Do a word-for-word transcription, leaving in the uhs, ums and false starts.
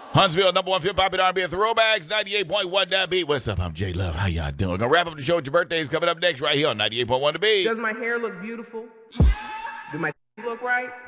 Huntsville, number one, feel popular R and B and throwbacks, ninety-eight point one The Beat. What's up? I'm J Love. How y'all doing? Gonna wrap up the show with your birthdays coming up next right here on ninety-eight point one The Beat. Does my hair look beautiful? Do my look right?